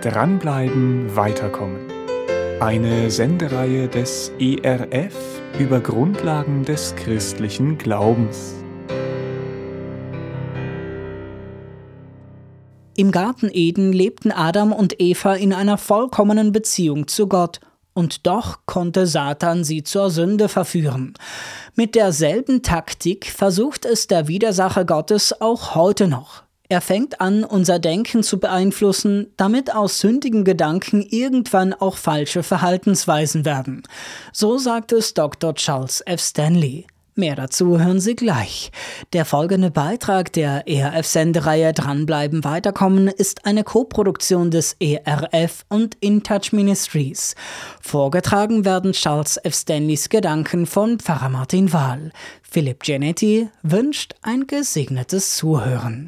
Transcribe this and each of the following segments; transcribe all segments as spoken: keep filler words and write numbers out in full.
Dranbleiben, Weiterkommen. Eine Sendereihe des E R F über Grundlagen des christlichen Glaubens. Im Garten Eden lebten Adam und Eva in einer vollkommenen Beziehung zu Gott. Und doch konnte Satan sie zur Sünde verführen. Mit derselben Taktik versucht es der Widersacher Gottes auch heute noch. Er fängt an, unser Denken zu beeinflussen, damit aus sündigen Gedanken irgendwann auch falsche Verhaltensweisen werden. So sagt es Doktor Charles F. Stanley. Mehr dazu hören Sie gleich. Der folgende Beitrag der E R F-Sendereihe Dranbleiben, Weiterkommen ist eine Koproduktion des E R F und InTouch Ministries. Vorgetragen werden Charles F. Stanleys Gedanken von Pfarrer Martin Wahl. Philipp Giannetti wünscht ein gesegnetes Zuhören.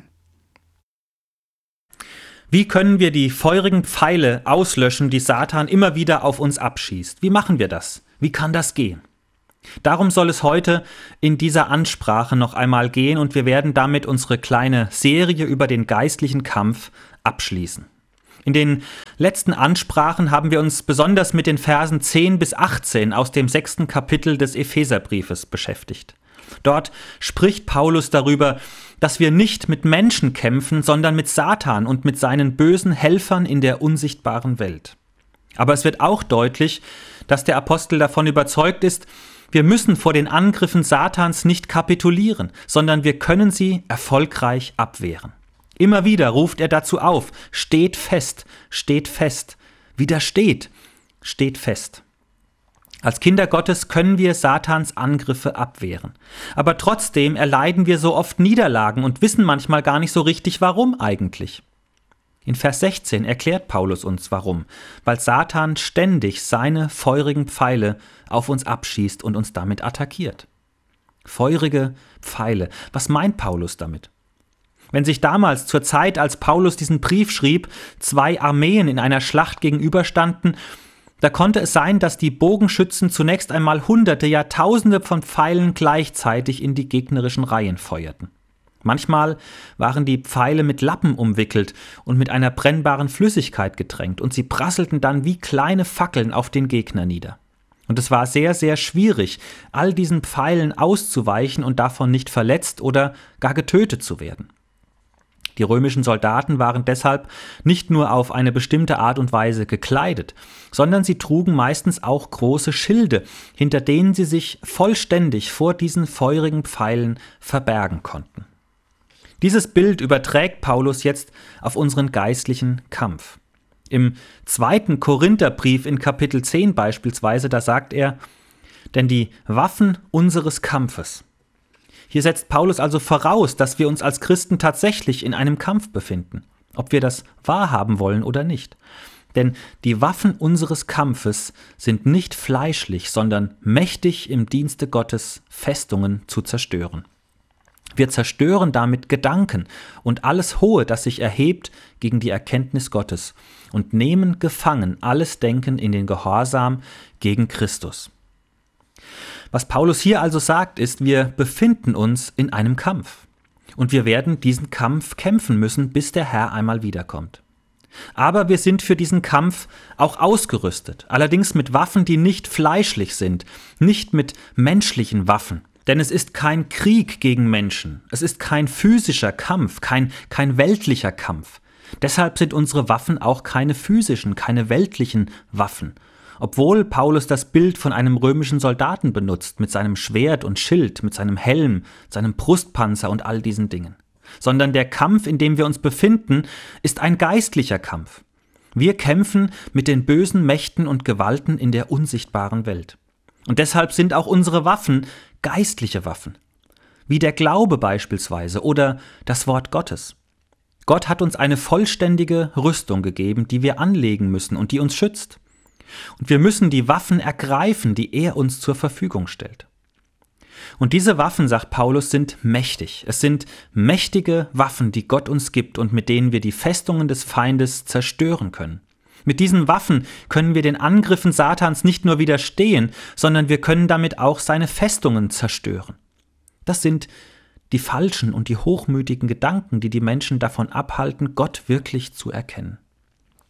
Wie können wir die feurigen Pfeile auslöschen, die Satan immer wieder auf uns abschießt? Wie machen wir das? Wie kann das gehen? Darum soll es heute in dieser Ansprache noch einmal gehen und wir werden damit unsere kleine Serie über den geistlichen Kampf abschließen. In den letzten Ansprachen haben wir uns besonders mit den Versen zehn bis achtzehn aus dem sechsten Kapitel des Epheserbriefes beschäftigt. Dort spricht Paulus darüber, dass wir nicht mit Menschen kämpfen, sondern mit Satan und mit seinen bösen Helfern in der unsichtbaren Welt. Aber es wird auch deutlich, dass der Apostel davon überzeugt ist, wir müssen vor den Angriffen Satans nicht kapitulieren, sondern wir können sie erfolgreich abwehren. Immer wieder ruft er dazu auf, steht fest, steht fest, widersteht, steht fest. Als Kinder Gottes können wir Satans Angriffe abwehren. Aber trotzdem erleiden wir so oft Niederlagen und wissen manchmal gar nicht so richtig, warum eigentlich. In Vers sechzehn erklärt Paulus uns, warum. Weil Satan ständig seine feurigen Pfeile auf uns abschießt und uns damit attackiert. Feurige Pfeile. Was meint Paulus damit? Wenn sich damals zur Zeit, als Paulus diesen Brief schrieb, zwei Armeen in einer Schlacht gegenüberstanden, da konnte es sein, dass die Bogenschützen zunächst einmal Hunderte, ja Tausende von Pfeilen gleichzeitig in die gegnerischen Reihen feuerten. Manchmal waren die Pfeile mit Lappen umwickelt und mit einer brennbaren Flüssigkeit getränkt und sie prasselten dann wie kleine Fackeln auf den Gegner nieder. Und es war sehr, sehr schwierig, all diesen Pfeilen auszuweichen und davon nicht verletzt oder gar getötet zu werden. Die römischen Soldaten waren deshalb nicht nur auf eine bestimmte Art und Weise gekleidet, sondern sie trugen meistens auch große Schilde, hinter denen sie sich vollständig vor diesen feurigen Pfeilen verbergen konnten. Dieses Bild überträgt Paulus jetzt auf unseren geistlichen Kampf. Im zweiten Korintherbrief in Kapitel zehn beispielsweise, da sagt er, denn die Waffen unseres Kampfes. Hier setzt Paulus also voraus, dass wir uns als Christen tatsächlich in einem Kampf befinden, ob wir das wahrhaben wollen oder nicht. Denn die Waffen unseres Kampfes sind nicht fleischlich, sondern mächtig im Dienste Gottes, Festungen zu zerstören. Wir zerstören damit Gedanken und alles Hohe, das sich erhebt gegen die Erkenntnis Gottes und nehmen gefangen alles Denken in den Gehorsam gegen Christus. Was Paulus hier also sagt, ist, wir befinden uns in einem Kampf und wir werden diesen Kampf kämpfen müssen, bis der Herr einmal wiederkommt. Aber wir sind für diesen Kampf auch ausgerüstet, allerdings mit Waffen, die nicht fleischlich sind, nicht mit menschlichen Waffen. Denn es ist kein Krieg gegen Menschen, es ist kein physischer Kampf, kein, kein weltlicher Kampf. Deshalb sind unsere Waffen auch keine physischen, keine weltlichen Waffen. Obwohl Paulus das Bild von einem römischen Soldaten benutzt, mit seinem Schwert und Schild, mit seinem Helm, seinem Brustpanzer und all diesen Dingen. Sondern der Kampf, in dem wir uns befinden, ist ein geistlicher Kampf. Wir kämpfen mit den bösen Mächten und Gewalten in der unsichtbaren Welt. Und deshalb sind auch unsere Waffen geistliche Waffen, wie der Glaube beispielsweise oder das Wort Gottes. Gott hat uns eine vollständige Rüstung gegeben, die wir anlegen müssen und die uns schützt. Und wir müssen die Waffen ergreifen, die er uns zur Verfügung stellt. Und diese Waffen, sagt Paulus, sind mächtig. Es sind mächtige Waffen, die Gott uns gibt und mit denen wir die Festungen des Feindes zerstören können. Mit diesen Waffen können wir den Angriffen Satans nicht nur widerstehen, sondern wir können damit auch seine Festungen zerstören. Das sind die falschen und die hochmütigen Gedanken, die die Menschen davon abhalten, Gott wirklich zu erkennen.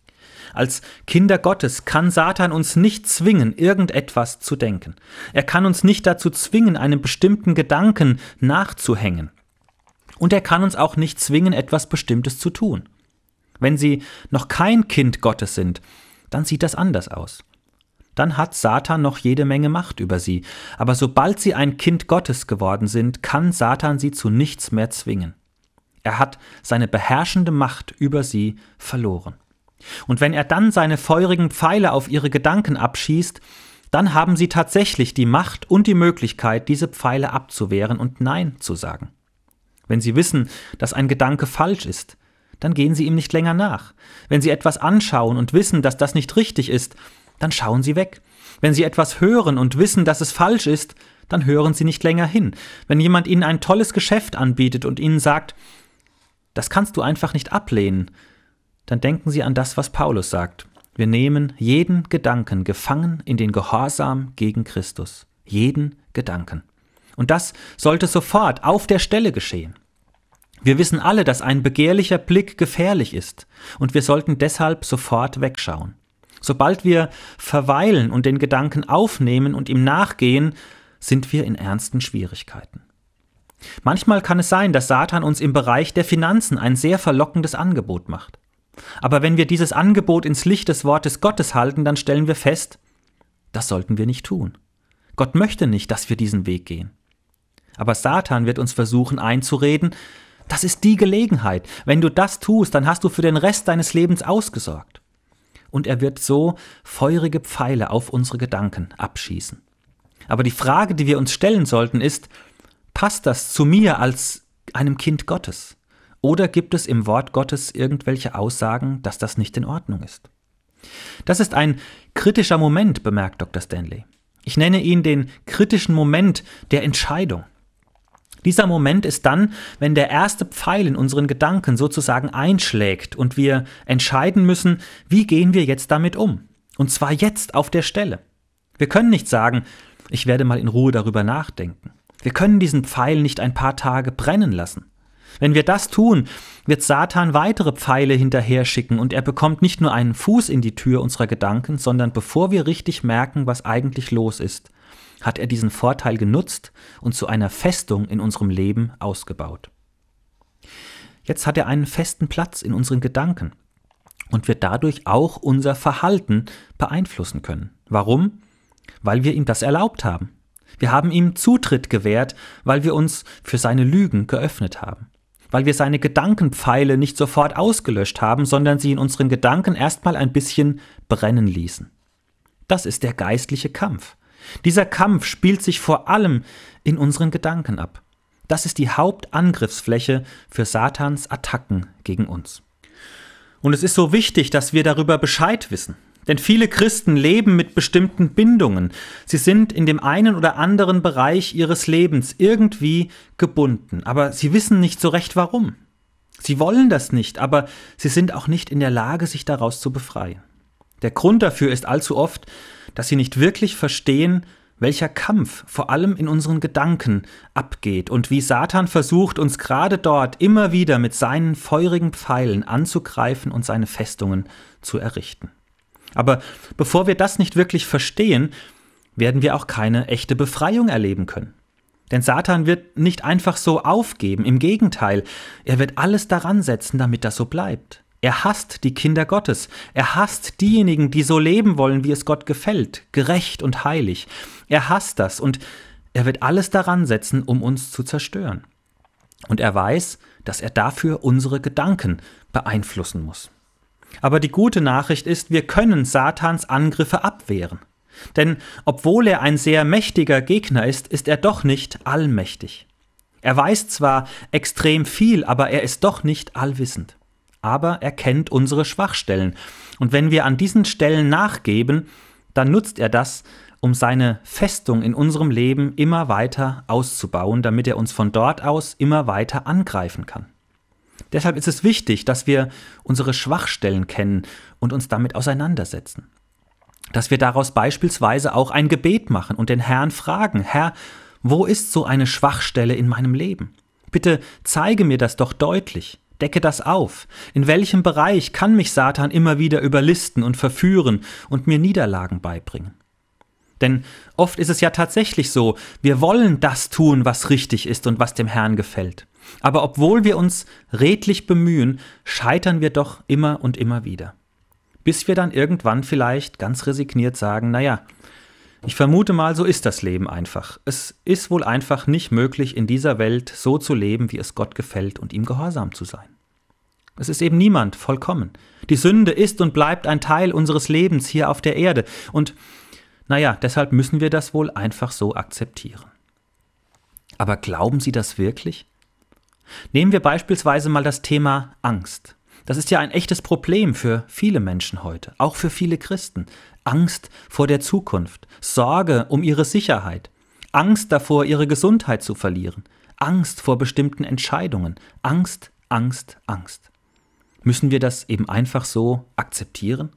Als Kinder Gottes kann Satan uns nicht zwingen, irgendetwas zu denken. Er kann uns nicht dazu zwingen, einem bestimmten Gedanken nachzuhängen. Und er kann uns auch nicht zwingen, etwas Bestimmtes zu tun. Wenn Sie noch kein Kind Gottes sind, dann sieht das anders aus. Dann hat Satan noch jede Menge Macht über Sie. Aber sobald Sie ein Kind Gottes geworden sind, kann Satan Sie zu nichts mehr zwingen. Er hat seine beherrschende Macht über Sie verloren. Und wenn er dann seine feurigen Pfeile auf Ihre Gedanken abschießt, dann haben Sie tatsächlich die Macht und die Möglichkeit, diese Pfeile abzuwehren und Nein zu sagen. Wenn Sie wissen, dass ein Gedanke falsch ist, dann gehen Sie ihm nicht länger nach. Wenn Sie etwas anschauen und wissen, dass das nicht richtig ist, dann schauen Sie weg. Wenn Sie etwas hören und wissen, dass es falsch ist, dann hören Sie nicht länger hin. Wenn jemand Ihnen ein tolles Geschäft anbietet und Ihnen sagt, das kannst du einfach nicht ablehnen, dann denken Sie an das, was Paulus sagt. Wir nehmen jeden Gedanken gefangen in den Gehorsam gegen Christus. Jeden Gedanken. Und das sollte sofort auf der Stelle geschehen. Wir wissen alle, dass ein begehrlicher Blick gefährlich ist und wir sollten deshalb sofort wegschauen. Sobald wir verweilen und den Gedanken aufnehmen und ihm nachgehen, sind wir in ernsten Schwierigkeiten. Manchmal kann es sein, dass Satan uns im Bereich der Finanzen ein sehr verlockendes Angebot macht. Aber wenn wir dieses Angebot ins Licht des Wortes Gottes halten, dann stellen wir fest, das sollten wir nicht tun. Gott möchte nicht, dass wir diesen Weg gehen. Aber Satan wird uns versuchen einzureden, das ist die Gelegenheit. Wenn du das tust, dann hast du für den Rest deines Lebens ausgesorgt. Und er wird so feurige Pfeile auf unsere Gedanken abschießen. Aber die Frage, die wir uns stellen sollten, ist, passt das zu mir als einem Kind Gottes? Oder gibt es im Wort Gottes irgendwelche Aussagen, dass das nicht in Ordnung ist? Das ist ein kritischer Moment, bemerkt Doktor Stanley. Ich nenne ihn den kritischen Moment der Entscheidung. Dieser Moment ist dann, wenn der erste Pfeil in unseren Gedanken sozusagen einschlägt und wir entscheiden müssen, wie gehen wir jetzt damit um? Und zwar jetzt auf der Stelle. Wir können nicht sagen, ich werde mal in Ruhe darüber nachdenken. Wir können diesen Pfeil nicht ein paar Tage brennen lassen. Wenn wir das tun, wird Satan weitere Pfeile hinterher schicken und er bekommt nicht nur einen Fuß in die Tür unserer Gedanken, sondern bevor wir richtig merken, was eigentlich los ist, hat er diesen Vorteil genutzt und zu einer Festung in unserem Leben ausgebaut. Jetzt hat er einen festen Platz in unseren Gedanken und wird dadurch auch unser Verhalten beeinflussen können. Warum? Weil wir ihm das erlaubt haben. Wir haben ihm Zutritt gewährt, weil wir uns für seine Lügen geöffnet haben. Weil wir seine Gedankenpfeile nicht sofort ausgelöscht haben, sondern sie in unseren Gedanken erstmal ein bisschen brennen ließen. Das ist der geistliche Kampf. Dieser Kampf spielt sich vor allem in unseren Gedanken ab. Das ist die Hauptangriffsfläche für Satans Attacken gegen uns. Und es ist so wichtig, dass wir darüber Bescheid wissen. Denn viele Christen leben mit bestimmten Bindungen. Sie sind in dem einen oder anderen Bereich ihres Lebens irgendwie gebunden, aber sie wissen nicht so recht warum. Sie wollen das nicht, aber sie sind auch nicht in der Lage, sich daraus zu befreien. Der Grund dafür ist allzu oft, dass sie nicht wirklich verstehen, welcher Kampf vor allem in unseren Gedanken abgeht und wie Satan versucht, uns gerade dort immer wieder mit seinen feurigen Pfeilen anzugreifen und seine Festungen zu errichten. Aber bevor wir das nicht wirklich verstehen, werden wir auch keine echte Befreiung erleben können. Denn Satan wird nicht einfach so aufgeben, im Gegenteil, er wird alles daran setzen, damit das so bleibt. Er hasst die Kinder Gottes. Er hasst diejenigen, die so leben wollen, wie es Gott gefällt, gerecht und heilig. Er hasst das und er wird alles daran setzen, um uns zu zerstören. Und er weiß, dass er dafür unsere Gedanken beeinflussen muss. Aber die gute Nachricht ist, wir können Satans Angriffe abwehren. Denn obwohl er ein sehr mächtiger Gegner ist, ist er doch nicht allmächtig. Er weiß zwar extrem viel, aber er ist doch nicht allwissend. Aber er kennt unsere Schwachstellen. Und wenn wir an diesen Stellen nachgeben, dann nutzt er das, um seine Festung in unserem Leben immer weiter auszubauen, damit er uns von dort aus immer weiter angreifen kann. Deshalb ist es wichtig, dass wir unsere Schwachstellen kennen und uns damit auseinandersetzen. Dass wir daraus beispielsweise auch ein Gebet machen und den Herrn fragen, Herr, wo ist so eine Schwachstelle in meinem Leben? Bitte zeige mir das doch deutlich. Decke das auf. In welchem Bereich kann mich Satan immer wieder überlisten und verführen und mir Niederlagen beibringen? Denn oft ist es ja tatsächlich so, wir wollen das tun, was richtig ist und was dem Herrn gefällt. Aber obwohl wir uns redlich bemühen, scheitern wir doch immer und immer wieder. Bis wir dann irgendwann vielleicht ganz resigniert sagen, naja, ich vermute mal, so ist das Leben einfach. Es ist wohl einfach nicht möglich, in dieser Welt so zu leben, wie es Gott gefällt und ihm gehorsam zu sein. Es ist eben niemand vollkommen. Die Sünde ist und bleibt ein Teil unseres Lebens hier auf der Erde. Und naja, deshalb müssen wir das wohl einfach so akzeptieren. Aber glauben Sie das wirklich? Nehmen wir beispielsweise mal das Thema Angst. Das ist ja ein echtes Problem für viele Menschen heute, auch für viele Christen. Angst vor der Zukunft, Sorge um ihre Sicherheit, Angst davor, ihre Gesundheit zu verlieren, Angst vor bestimmten Entscheidungen, Angst, Angst, Angst. Müssen wir das eben einfach so akzeptieren?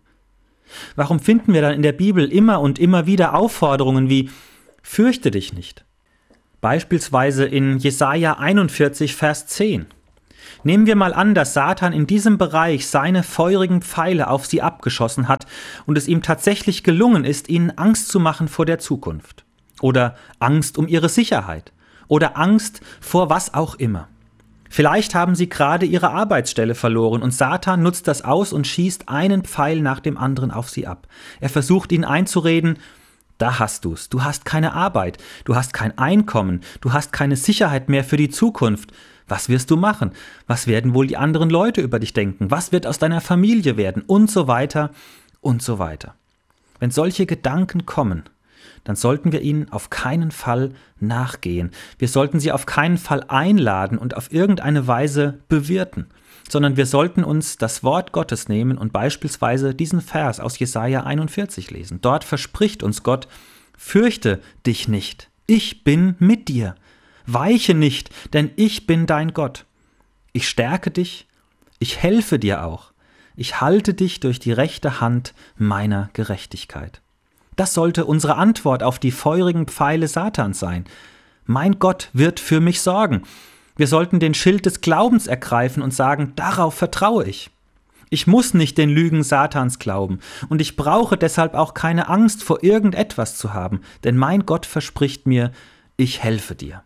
Warum finden wir dann in der Bibel immer und immer wieder Aufforderungen wie „Fürchte dich nicht"? Beispielsweise in Jesaja einundvierzig, Vers zehn. Nehmen wir mal an, dass Satan in diesem Bereich seine feurigen Pfeile auf sie abgeschossen hat und es ihm tatsächlich gelungen ist, ihnen Angst zu machen vor der Zukunft. Oder Angst um ihre Sicherheit. Oder Angst vor was auch immer. Vielleicht haben sie gerade ihre Arbeitsstelle verloren und Satan nutzt das aus und schießt einen Pfeil nach dem anderen auf sie ab. Er versucht ihnen einzureden, da hast du's, du hast keine Arbeit, du hast kein Einkommen, du hast keine Sicherheit mehr für die Zukunft. Was wirst du machen? Was werden wohl die anderen Leute über dich denken? Was wird aus deiner Familie werden? Und so weiter und so weiter. Wenn solche Gedanken kommen, dann sollten wir ihnen auf keinen Fall nachgehen. Wir sollten sie auf keinen Fall einladen und auf irgendeine Weise bewirten, sondern wir sollten uns das Wort Gottes nehmen und beispielsweise diesen Vers aus Jesaja einundvierzig lesen. Dort verspricht uns Gott: Fürchte dich nicht, ich bin mit dir. Weiche nicht, denn ich bin dein Gott. Ich stärke dich, ich helfe dir auch. Ich halte dich durch die rechte Hand meiner Gerechtigkeit. Das sollte unsere Antwort auf die feurigen Pfeile Satans sein. Mein Gott wird für mich sorgen. Wir sollten den Schild des Glaubens ergreifen und sagen, darauf vertraue ich. Ich muss nicht den Lügen Satans glauben und ich brauche deshalb auch keine Angst vor irgendetwas zu haben, denn mein Gott verspricht mir, ich helfe dir.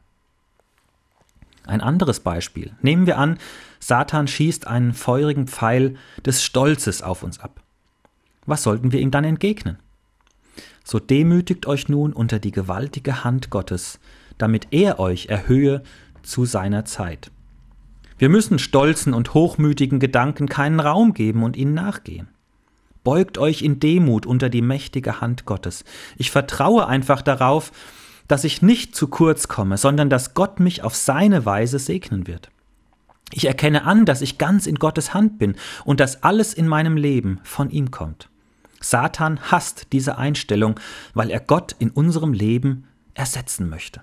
Ein anderes Beispiel. Nehmen wir an, Satan schießt einen feurigen Pfeil des Stolzes auf uns ab. Was sollten wir ihm dann entgegnen? So demütigt euch nun unter die gewaltige Hand Gottes, damit er euch erhöhe zu seiner Zeit. Wir müssen stolzen und hochmütigen Gedanken keinen Raum geben und ihnen nachgehen. Beugt euch in Demut unter die mächtige Hand Gottes. Ich vertraue einfach darauf, dass ich nicht zu kurz komme, sondern dass Gott mich auf seine Weise segnen wird. Ich erkenne an, dass ich ganz in Gottes Hand bin und dass alles in meinem Leben von ihm kommt. Satan hasst diese Einstellung, weil er Gott in unserem Leben ersetzen möchte.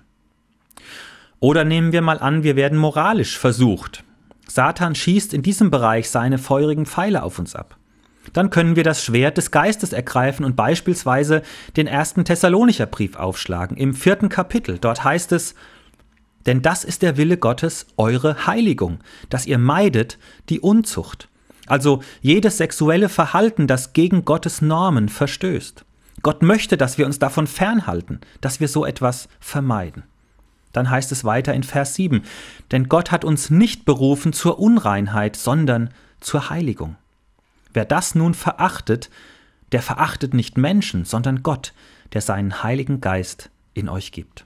Oder nehmen wir mal an, wir werden moralisch versucht. Satan schießt in diesem Bereich seine feurigen Pfeile auf uns ab. Dann können wir das Schwert des Geistes ergreifen und beispielsweise den ersten Thessalonicher Brief aufschlagen, im vierten Kapitel. Dort heißt es: Denn das ist der Wille Gottes, eure Heiligung, dass ihr meidet die Unzucht. Also jedes sexuelle Verhalten, das gegen Gottes Normen verstößt. Gott möchte, dass wir uns davon fernhalten, dass wir so etwas vermeiden. Dann heißt es weiter in Vers sieben, denn Gott hat uns nicht berufen zur Unreinheit, sondern zur Heiligung. Wer das nun verachtet, der verachtet nicht Menschen, sondern Gott, der seinen Heiligen Geist in euch gibt.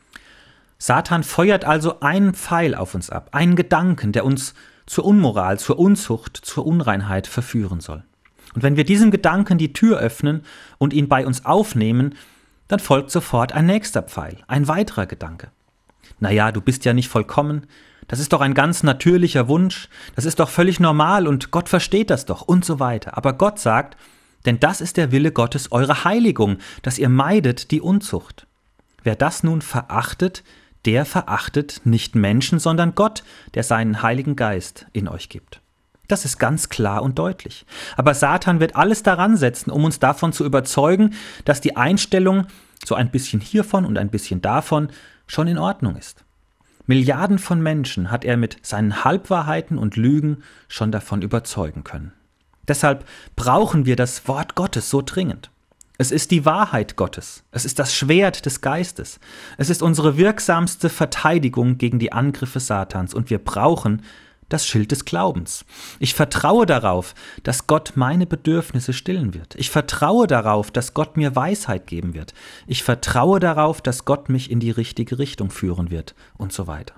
Satan feuert also einen Pfeil auf uns ab, einen Gedanken, der uns zur Unmoral, zur Unzucht, zur Unreinheit verführen soll. Und wenn wir diesem Gedanken die Tür öffnen und ihn bei uns aufnehmen, dann folgt sofort ein nächster Pfeil, ein weiterer Gedanke. Naja, du bist ja nicht vollkommen, das ist doch ein ganz natürlicher Wunsch, das ist doch völlig normal und Gott versteht das doch und so weiter. Aber Gott sagt, denn das ist der Wille Gottes, eure Heiligung, dass ihr meidet die Unzucht. Wer das nun verachtet, der verachtet nicht Menschen, sondern Gott, der seinen Heiligen Geist in euch gibt. Das ist ganz klar und deutlich. Aber Satan wird alles daran setzen, um uns davon zu überzeugen, dass die Einstellung so ein bisschen hiervon und ein bisschen davon schon in Ordnung ist. Milliarden von Menschen hat er mit seinen Halbwahrheiten und Lügen schon davon überzeugen können. Deshalb brauchen wir das Wort Gottes so dringend. Es ist die Wahrheit Gottes. Es ist das Schwert des Geistes. Es ist unsere wirksamste Verteidigung gegen die Angriffe Satans. Und wir brauchen das Schild des Glaubens. Ich vertraue darauf, dass Gott meine Bedürfnisse stillen wird. Ich vertraue darauf, dass Gott mir Weisheit geben wird. Ich vertraue darauf, dass Gott mich in die richtige Richtung führen wird und so weiter.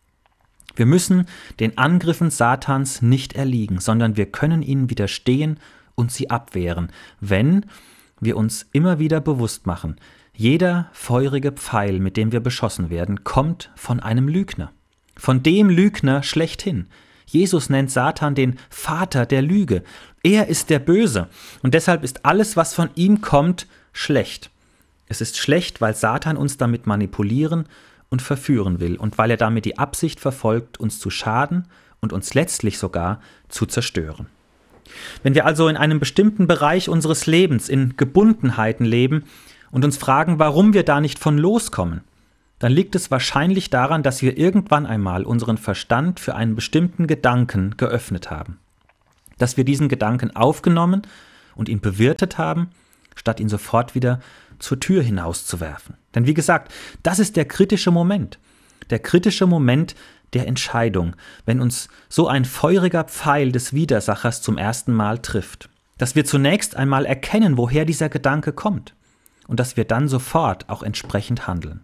Wir müssen den Angriffen Satans nicht erliegen, sondern wir können ihnen widerstehen und sie abwehren, wenn wir uns immer wieder bewusst machen, jeder feurige Pfeil, mit dem wir beschossen werden, kommt von einem Lügner. Von dem Lügner schlechthin. Jesus nennt Satan den Vater der Lüge. Er ist der Böse und deshalb ist alles, was von ihm kommt, schlecht. Es ist schlecht, weil Satan uns damit manipulieren und verführen will und weil er damit die Absicht verfolgt, uns zu schaden und uns letztlich sogar zu zerstören. Wenn wir also in einem bestimmten Bereich unseres Lebens in Gebundenheiten leben und uns fragen, warum wir da nicht von loskommen, dann liegt es wahrscheinlich daran, dass wir irgendwann einmal unseren Verstand für einen bestimmten Gedanken geöffnet haben. Dass wir diesen Gedanken aufgenommen und ihn bewirtet haben, statt ihn sofort wieder zur Tür hinauszuwerfen. Denn wie gesagt, das ist der kritische Moment. Der kritische Moment der Entscheidung, wenn uns so ein feuriger Pfeil des Widersachers zum ersten Mal trifft. Dass wir zunächst einmal erkennen, woher dieser Gedanke kommt und dass wir dann sofort auch entsprechend handeln.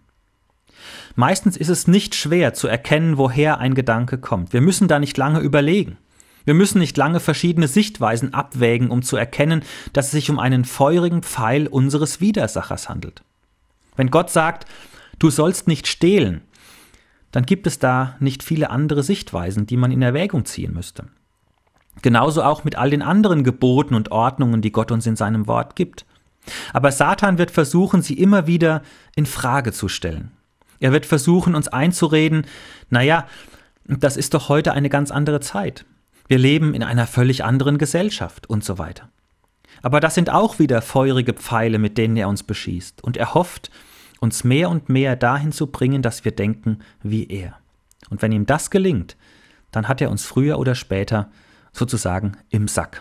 Meistens ist es nicht schwer zu erkennen, woher ein Gedanke kommt. Wir müssen da nicht lange überlegen. Wir müssen nicht lange verschiedene Sichtweisen abwägen, um zu erkennen, dass es sich um einen feurigen Pfeil unseres Widersachers handelt. Wenn Gott sagt, du sollst nicht stehlen, dann gibt es da nicht viele andere Sichtweisen, die man in Erwägung ziehen müsste. Genauso auch mit all den anderen Geboten und Ordnungen, die Gott uns in seinem Wort gibt. Aber Satan wird versuchen, sie immer wieder in Frage zu stellen. Er wird versuchen, uns einzureden, naja, das ist doch heute eine ganz andere Zeit. Wir leben in einer völlig anderen Gesellschaft und so weiter. Aber das sind auch wieder feurige Pfeile, mit denen er uns beschießt. Und er hofft, uns mehr und mehr dahin zu bringen, dass wir denken wie er. Und wenn ihm das gelingt, dann hat er uns früher oder später sozusagen im Sack.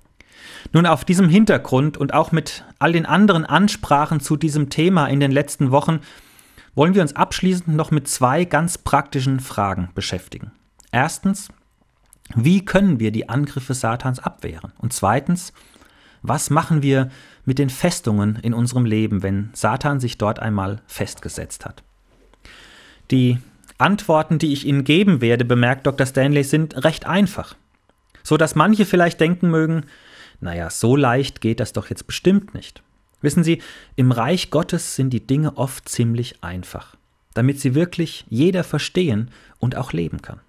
Nun, auf diesem Hintergrund und auch mit all den anderen Ansprachen zu diesem Thema in den letzten Wochen wollen wir uns abschließend noch mit zwei ganz praktischen Fragen beschäftigen. Erstens, wie können wir die Angriffe Satans abwehren? Und zweitens, was machen wir mit den Festungen in unserem Leben, wenn Satan sich dort einmal festgesetzt hat? Die Antworten, die ich Ihnen geben werde, bemerkt Doktor Stanley, sind recht einfach. So dass manche vielleicht denken mögen, naja, so leicht geht das doch jetzt bestimmt nicht. Wissen Sie, im Reich Gottes sind die Dinge oft ziemlich einfach, damit sie wirklich jeder verstehen und auch leben kann.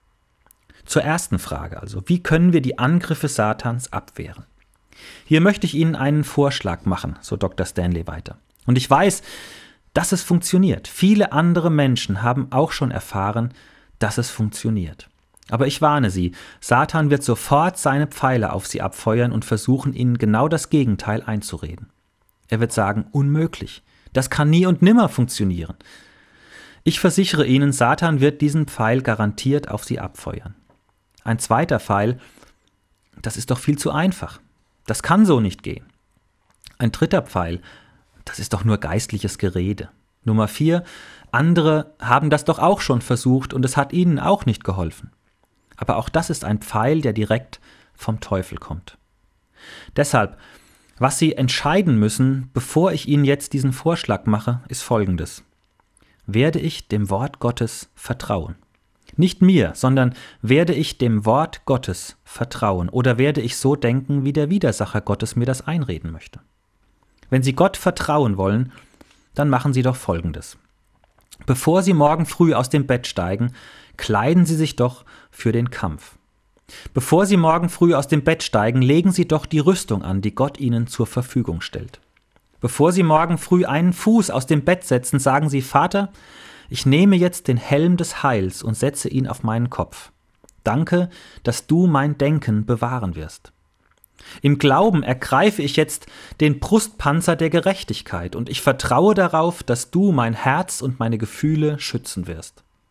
Zur ersten Frage also, wie können wir die Angriffe Satans abwehren? Hier möchte ich Ihnen einen Vorschlag machen, so Doktor Stanley weiter. Und ich weiß, dass es funktioniert. Viele andere Menschen haben auch schon erfahren, dass es funktioniert. Aber ich warne Sie, Satan wird sofort seine Pfeile auf Sie abfeuern und versuchen, Ihnen genau das Gegenteil einzureden. Er wird sagen, unmöglich, das kann nie und nimmer funktionieren. Ich versichere Ihnen, Satan wird diesen Pfeil garantiert auf Sie abfeuern. Ein zweiter Pfeil, das ist doch viel zu einfach. Das kann so nicht gehen. Ein dritter Pfeil, das ist doch nur geistliches Gerede. Nummer vier, andere haben das doch auch schon versucht und es hat ihnen auch nicht geholfen. Aber auch das ist ein Pfeil, der direkt vom Teufel kommt. Deshalb, was Sie entscheiden müssen, bevor ich Ihnen jetzt diesen Vorschlag mache, ist Folgendes. Werde ich dem Wort Gottes vertrauen? Nicht mir, sondern werde ich dem Wort Gottes vertrauen oder werde ich so denken, wie der Widersacher Gottes mir das einreden möchte? Wenn Sie Gott vertrauen wollen, dann machen Sie doch Folgendes. Bevor Sie morgen früh aus dem Bett steigen, kleiden Sie sich doch für den Kampf. Bevor Sie morgen früh aus dem Bett steigen, legen Sie doch die Rüstung an, die Gott Ihnen zur Verfügung stellt. Bevor Sie morgen früh einen Fuß aus dem Bett setzen, sagen Sie, Vater, ich nehme jetzt den Helm des Heils und setze ihn auf meinen Kopf. Danke, dass du mein Denken bewahren wirst. Im Glauben ergreife ich jetzt den Brustpanzer der Gerechtigkeit und ich vertraue darauf, dass du mein Herz und meine Gefühle schützen wirst.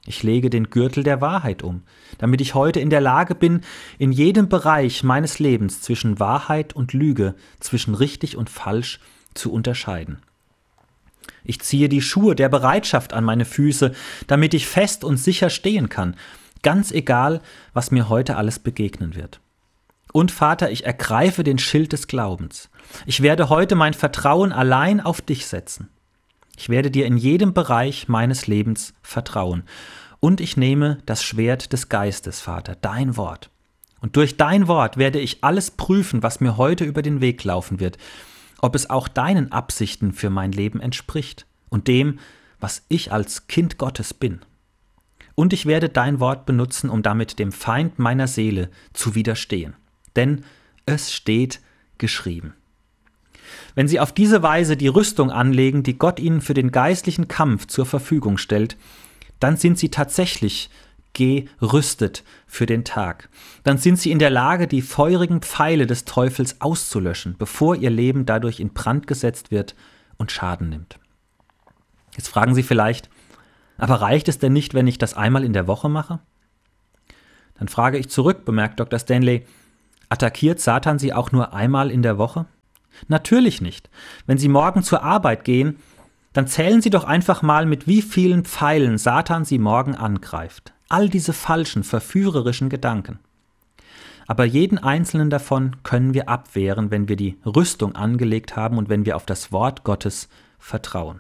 Ich lege den Gürtel der Wahrheit um, damit ich heute in der Lage bin, in jedem Bereich meines Lebens zwischen Wahrheit und Lüge, zwischen richtig und falsch zu unterscheiden. Ich ziehe die Schuhe der Bereitschaft an meine Füße, damit ich fest und sicher stehen kann, ganz egal, was mir heute alles begegnen wird. Und Vater, ich ergreife den Schild des Glaubens. Ich werde heute mein Vertrauen allein auf dich setzen. Ich werde dir in jedem Bereich meines Lebens vertrauen. Und ich nehme das Schwert des Geistes, Vater, dein Wort. Und durch dein Wort werde ich alles prüfen, was mir heute über den Weg laufen wird, ob es auch deinen Absichten für mein Leben entspricht und dem, was ich als Kind Gottes bin. Und ich werde dein Wort benutzen, um damit dem Feind meiner Seele zu widerstehen. Denn es steht geschrieben. Wenn Sie auf diese Weise die Rüstung anlegen, die Gott Ihnen für den geistlichen Kampf zur Verfügung stellt, dann sind Sie tatsächlich gerüstet für den Tag. Dann sind Sie in der Lage, die feurigen Pfeile des Teufels auszulöschen, bevor Ihr Leben dadurch in Brand gesetzt wird und Schaden nimmt. Jetzt fragen Sie vielleicht, aber reicht es denn nicht, wenn ich das einmal in der Woche mache? Dann frage ich zurück, bemerkt Doktor Stanley, attackiert Satan Sie auch nur einmal in der Woche? Natürlich nicht. Wenn Sie morgen zur Arbeit gehen, dann zählen Sie doch einfach mal, mit wie vielen Pfeilen Satan Sie morgen angreift. All diese falschen, verführerischen Gedanken. Aber jeden einzelnen davon können wir abwehren, wenn wir die Rüstung angelegt haben und wenn wir auf das Wort Gottes vertrauen.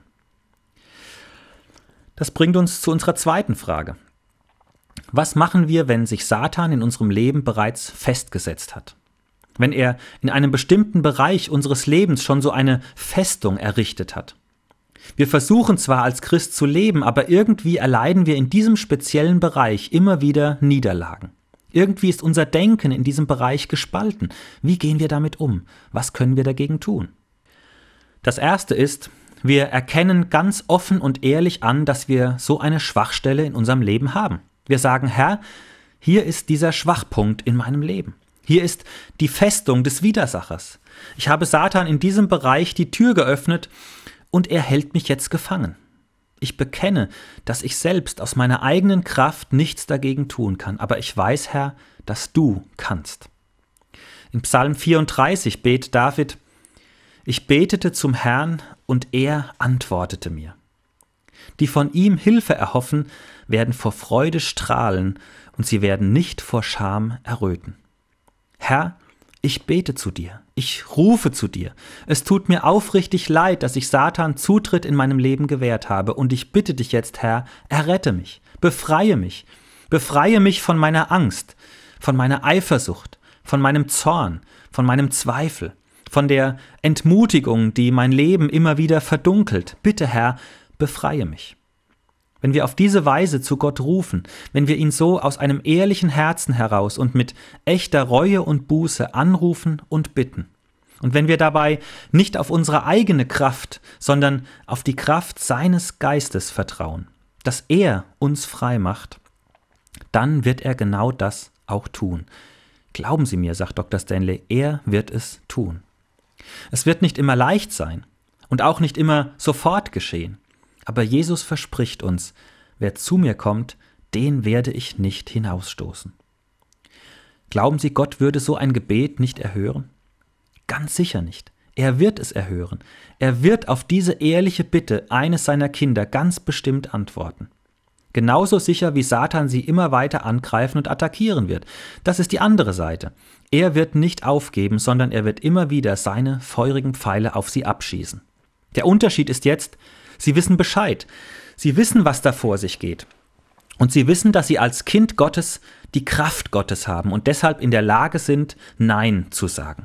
Das bringt uns zu unserer zweiten Frage. Was machen wir, wenn sich Satan in unserem Leben bereits festgesetzt hat? Wenn er in einem bestimmten Bereich unseres Lebens schon so eine Festung errichtet hat? Wir versuchen zwar als Christ zu leben, aber irgendwie erleiden wir in diesem speziellen Bereich immer wieder Niederlagen. Irgendwie ist unser Denken in diesem Bereich gespalten. Wie gehen wir damit um? Was können wir dagegen tun? Das Erste ist, wir erkennen ganz offen und ehrlich an, dass wir so eine Schwachstelle in unserem Leben haben. Wir sagen, Herr, hier ist dieser Schwachpunkt in meinem Leben. Hier ist die Festung des Widersachers. Ich habe Satan in diesem Bereich die Tür geöffnet und er hält mich jetzt gefangen. Ich bekenne, dass ich selbst aus meiner eigenen Kraft nichts dagegen tun kann, aber ich weiß, Herr, dass du kannst. In Psalm vierunddreißig betet David, ich betete zum Herrn und er antwortete mir. Die von ihm Hilfe erhoffen, werden vor Freude strahlen und sie werden nicht vor Scham erröten. Herr, ich bete zu dir, ich rufe zu dir. Es tut mir aufrichtig leid, dass ich Satan Zutritt in meinem Leben gewährt habe und ich bitte dich jetzt, Herr, errette mich, befreie mich, befreie mich von meiner Angst, von meiner Eifersucht, von meinem Zorn, von meinem Zweifel, von der Entmutigung, die mein Leben immer wieder verdunkelt. Bitte, Herr, befreie mich. Wenn wir auf diese Weise zu Gott rufen, wenn wir ihn so aus einem ehrlichen Herzen heraus und mit echter Reue und Buße anrufen und bitten, und wenn wir dabei nicht auf unsere eigene Kraft, sondern auf die Kraft seines Geistes vertrauen, dass er uns frei macht, dann wird er genau das auch tun. Glauben Sie mir, sagt Doktor Stanley, er wird es tun. Es wird nicht immer leicht sein und auch nicht immer sofort geschehen. Aber Jesus verspricht uns, wer zu mir kommt, den werde ich nicht hinausstoßen. Glauben Sie, Gott würde so ein Gebet nicht erhören? Ganz sicher nicht. Er wird es erhören. Er wird auf diese ehrliche Bitte eines seiner Kinder ganz bestimmt antworten. Genauso sicher, wie Satan sie immer weiter angreifen und attackieren wird. Das ist die andere Seite. Er wird nicht aufgeben, sondern er wird immer wieder seine feurigen Pfeile auf sie abschießen. Der Unterschied ist jetzt, Sie wissen Bescheid. Sie wissen, was da vor sich geht. Und sie wissen, dass sie als Kind Gottes die Kraft Gottes haben und deshalb in der Lage sind, Nein zu sagen.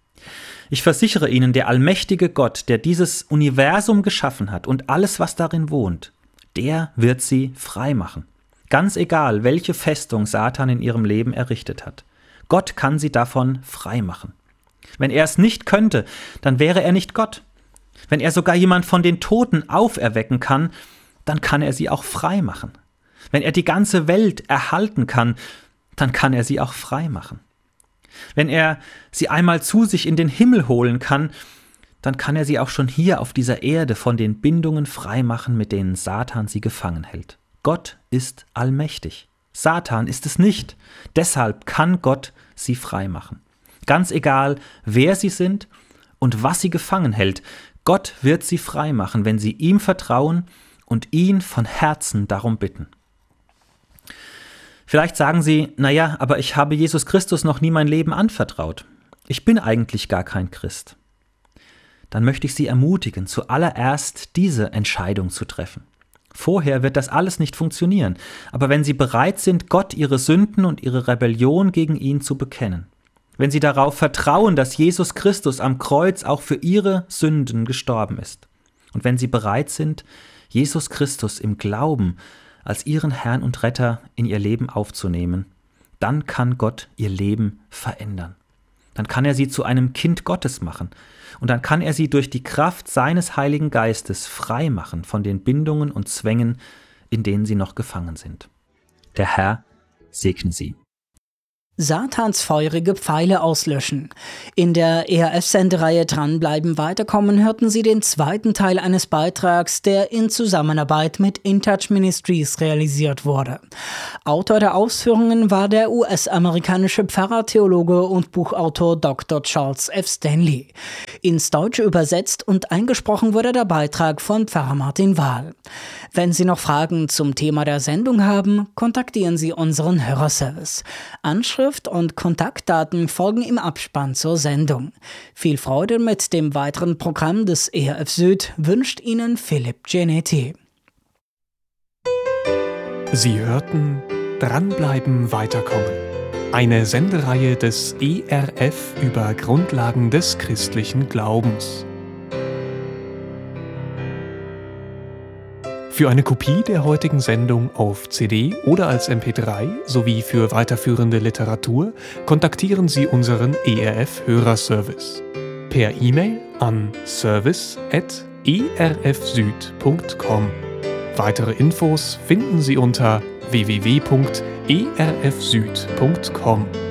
Ich versichere Ihnen, der allmächtige Gott, der dieses Universum geschaffen hat und alles, was darin wohnt, der wird sie frei machen. Ganz egal, welche Festung Satan in ihrem Leben errichtet hat. Gott kann sie davon frei machen. Wenn er es nicht könnte, dann wäre er nicht Gott. Wenn er sogar jemand von den Toten auferwecken kann, dann kann er sie auch frei machen. Wenn er die ganze Welt erhalten kann, dann kann er sie auch frei machen. Wenn er sie einmal zu sich in den Himmel holen kann, dann kann er sie auch schon hier auf dieser Erde von den Bindungen frei machen, mit denen Satan sie gefangen hält. Gott ist allmächtig. Satan ist es nicht. Deshalb kann Gott sie frei machen. Ganz egal, wer sie sind und was sie gefangen hält, Gott wird sie frei machen, wenn sie ihm vertrauen und ihn von Herzen darum bitten. Vielleicht sagen Sie, naja, aber ich habe Jesus Christus noch nie mein Leben anvertraut. Ich bin eigentlich gar kein Christ. Dann möchte ich Sie ermutigen, zuallererst diese Entscheidung zu treffen. Vorher wird das alles nicht funktionieren, aber wenn Sie bereit sind, Gott Ihre Sünden und Ihre Rebellion gegen ihn zu bekennen, wenn Sie darauf vertrauen, dass Jesus Christus am Kreuz auch für Ihre Sünden gestorben ist, und wenn Sie bereit sind, Jesus Christus im Glauben als Ihren Herrn und Retter in Ihr Leben aufzunehmen, dann kann Gott Ihr Leben verändern. Dann kann er Sie zu einem Kind Gottes machen und dann kann er Sie durch die Kraft seines Heiligen Geistes frei machen von den Bindungen und Zwängen, in denen Sie noch gefangen sind. Der Herr segne Sie. Satans feurige Pfeile auslöschen. In der E R F-Sendereihe Dranbleiben weiterkommen hörten Sie den zweiten Teil eines Beitrags, der in Zusammenarbeit mit InTouch Ministries realisiert wurde. Autor der Ausführungen war der U S-amerikanische Pfarrer, Theologe und Buchautor Doktor Charles F. Stanley. Ins Deutsche übersetzt und eingesprochen wurde der Beitrag von Pfarrer Martin Wahl. Wenn Sie noch Fragen zum Thema der Sendung haben, kontaktieren Sie unseren Hörerservice. Anschrift und Kontaktdaten folgen im Abspann zur Sendung. Viel Freude mit dem weiteren Programm des E R F Süd wünscht Ihnen Philipp Genetti. Sie hörten Dranbleiben, weiterkommen. Eine Sendereihe des E R F über Grundlagen des christlichen Glaubens. Für eine Kopie der heutigen Sendung auf C D oder als M P drei sowie für weiterführende Literatur kontaktieren Sie unseren E R F-Hörerservice per E-Mail an service at e r f süd punkt com. Weitere Infos finden Sie unter w w w punkt e r f süd punkt com.